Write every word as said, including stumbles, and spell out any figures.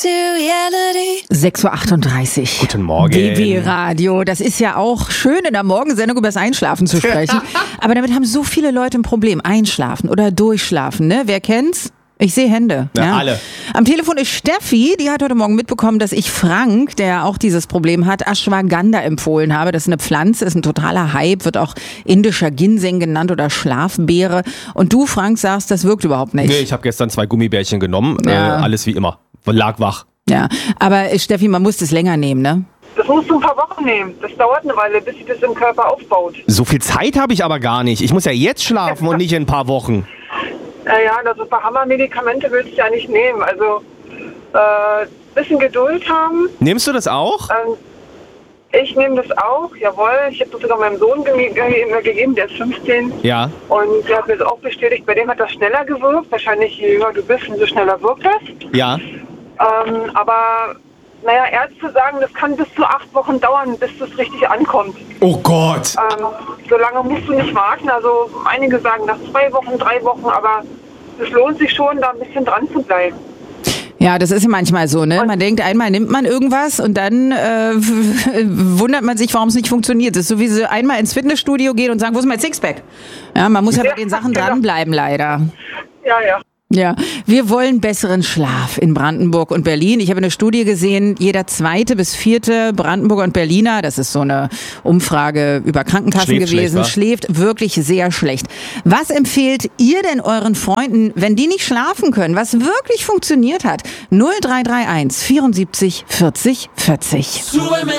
sechs Uhr achtunddreißig. Guten Morgen. D W Radio. Das ist ja auch schön, in der Morgensendung über das Einschlafen zu sprechen. Aber damit haben so viele Leute ein Problem. Einschlafen oder durchschlafen, ne? Wer kennt's? Ich sehe Hände. Ja, ja, alle. Am Telefon ist Steffi, die hat heute Morgen mitbekommen, dass ich Frank, der auch dieses Problem hat, Ashwagandha empfohlen habe. Das ist eine Pflanze, ist ein totaler Hype, wird auch indischer Ginseng genannt oder Schlafbeere. Und du, Frank, sagst, das wirkt überhaupt nicht. Nee, ich habe gestern zwei Gummibärchen genommen. Ja. Äh, alles wie immer. Lag wach. Ja, aber äh, Steffi, man muss das länger nehmen, ne? Das musst du ein paar Wochen nehmen. Das dauert eine Weile, bis sich das im Körper aufbaut. So viel Zeit habe ich aber gar nicht. Ich muss ja jetzt schlafen und nicht in ein paar Wochen. Naja, also ein paar Hammermedikamente willst du ja nicht nehmen. Also ein äh, bisschen Geduld haben. Nimmst du das auch? Ähm, ich nehme das auch, jawohl. Ich habe das sogar meinem Sohn ge ge gegeben, der ist fünfzehn. Ja. Und der hat mir das auch bestätigt. Bei dem hat das schneller gewirkt. Wahrscheinlich, je jünger du bist, umso schneller wirkt das. Ja. Ähm, aber, naja, Ärzte sagen, das kann bis zu acht Wochen dauern, bis das richtig ankommt. Oh Gott. Ähm, so lange musst du nicht warten. Also einige sagen nach zwei Wochen, drei Wochen, aber es lohnt sich schon, da ein bisschen dran zu bleiben. Ja, das ist ja manchmal so, ne? Man denkt, einmal nimmt man irgendwas und dann äh, wundert man sich, warum es nicht funktioniert. Das ist so wie sie einmal ins Fitnessstudio gehen und sagen, wo ist mein Sixpack? Ja, man muss ja, ja bei den Sachen genau. dranbleiben, leider. Ja, ja. Ja, wir wollen besseren Schlaf in Brandenburg und Berlin. Ich habe eine Studie gesehen, jeder zweite bis vierte Brandenburger und Berliner, das ist so eine Umfrage über Krankenkassen schläft gewesen, schlecht, schläft wirklich sehr schlecht. Was empfehlt ihr denn euren Freunden, wenn die nicht schlafen können, was wirklich funktioniert hat? null drei drei eins vierundsiebzig vierzig vierzig.